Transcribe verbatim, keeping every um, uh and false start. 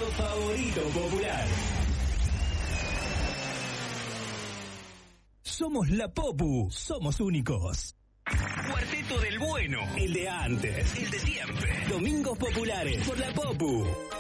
favorito popular. Somos la Popu, somos únicos. Cuarteto del bueno, el de antes, el de siempre. Domingos populares por la Popu.